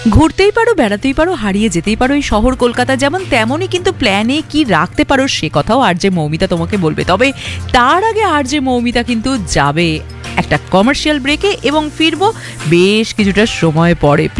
ঘুরতেই পারো, বেড়াতেই পারো, হারিয়ে যেতেই পারো এই শহর কলকাতা, যেমন তেমনই কিন্তু প্ল্যানে কি রাখতে পারো সে কথাও আরজে মৌমিতা তোমাকে বলবে। তবে তার আগে আরজে মৌমিতা কিন্তু যাবে একটা কমার্শিয়াল ব্রেকে এবং ফিরবো বেশ কিছুটা সময় পরে।